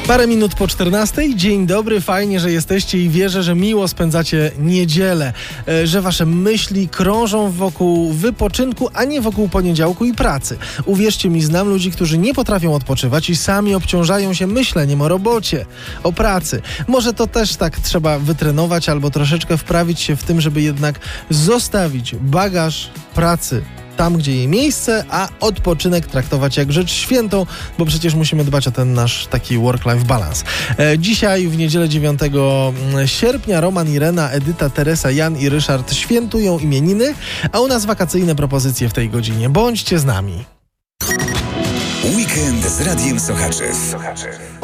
Parę minut po 14:00. Dzień dobry, fajnie, że jesteście i wierzę, że miło spędzacie niedzielę, że wasze myśli krążą wokół wypoczynku, a nie wokół poniedziałku i pracy. Uwierzcie mi, znam ludzi, którzy nie potrafią odpoczywać i sami obciążają się myśleniem o robocie, o pracy. Może to też tak trzeba wytrenować albo troszeczkę wprawić się w tym, żeby jednak zostawić bagaż pracy tam, gdzie jej miejsce, a odpoczynek traktować jak rzecz świętą, bo przecież musimy dbać o ten nasz taki work-life balance. Dzisiaj w niedzielę 9 sierpnia Roman, Irena, Edyta, Teresa, Jan i Ryszard świętują imieniny, a u nas wakacyjne propozycje w tej godzinie. Bądźcie z nami. Weekend z Radiem Sochaczew.